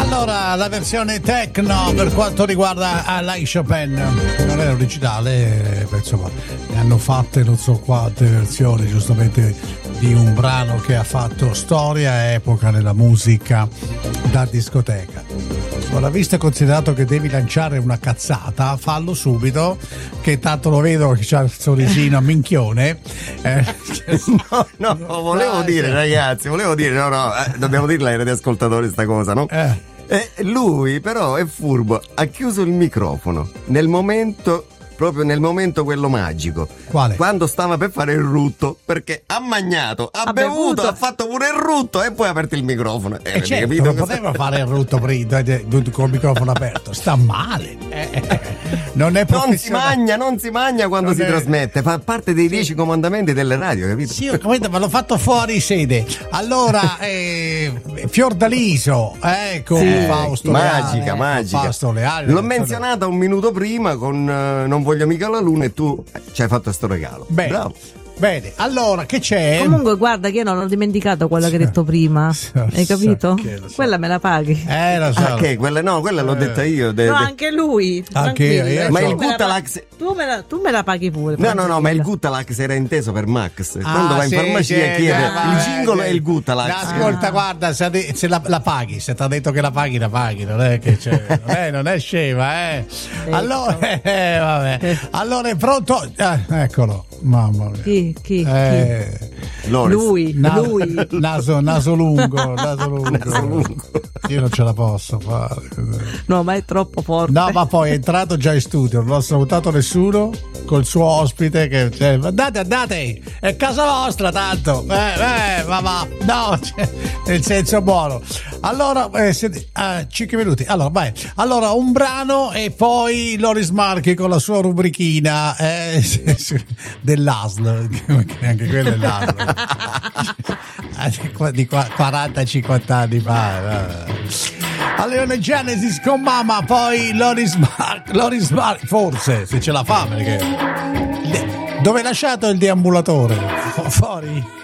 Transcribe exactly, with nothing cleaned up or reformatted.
Allora, la versione techno per quanto riguarda Alain Chopin non è originale, beh, insomma, ne hanno fatte non so quante versioni, giustamente, di un brano che ha fatto storia e epoca nella musica da discoteca. Ora, visto e considerato che devi lanciare una cazzata, fallo subito, che tanto lo vedo che c'ha il sorrisino minchione. Eh, no, no, volevo ah, dire, sì. ragazzi, volevo dire, no, no, eh, dobbiamo dirla ai radioascoltatori sta cosa, no? Eh. Eh, lui però è furbo, ha chiuso il microfono nel momento, proprio nel momento quello magico. Quale? Quando stava per fare il rutto, perché ha mangiato, ha, ha bevuto, bevuto, ha fatto pure il rutto e poi ha aperto il microfono. Eh, eh certo, non poteva fare il rutto prima con il microfono aperto, sta male. Eh, non è non si mangia, non si mangia quando non si è... trasmette, fa parte dei dieci comandamenti delle radio, capito? Sì, ho capito, ma l'ho fatto fuori sede. Allora, eh, Fiordaliso, eh, con sì, Fausto magica, Leale, magica. Fausto Leale, l'ho menzionata un minuto prima con uh, Non voglio mica la luna e tu ci hai fatto sto regalo. Bene. Bravo. Bene, allora che c'è? Comunque guarda che io non ho dimenticato quella che hai detto prima. So, hai capito? So, so. Quella me la paghi. Eh, lo so. Ah, che quella no, quella l'ho detta io. De, no, de... anche lui. Anche io, io ma so. il Gutalax tu me la, tu me la paghi pure. No, no, no, ma il Gutalax era inteso per Max. Ah, quando va in sì, farmacia sì, chiede eh, il gingolo eh, e il Gutalax. Ascolta, ah. guarda, se, de- se la, la paghi, se ti ha detto che la paghi, la paghi, non è che c'è, non, è, non è scema, eh. Allora, eh, vabbè. Allora è pronto? Eh, eccolo, mamma mia. Chi? Chi? Eh, chi? Lui, Na- lui. Naso, naso lungo, naso lungo. Naso lungo. Io non ce la posso fare. No, ma è troppo forte. No, ma poi è entrato già in studio, non ho salutato nessuno col suo ospite che cioè, andate, andate, è casa vostra tanto. Eh, eh, ma va, no, cioè, nel senso buono. Allora, eh, siete, eh, cinque minuti. Allora, vai. Allora, un brano e poi Loris Marchi con la sua rubrichina eh, dell'A S L, anche quello è l'A S L. Di quaranta cinquanta anni fa. A Leone Genesis con mamma, poi Loris Mark, Loris Mark, forse se ce la fa, perché dove hai lasciato il deambulatore? Fuori?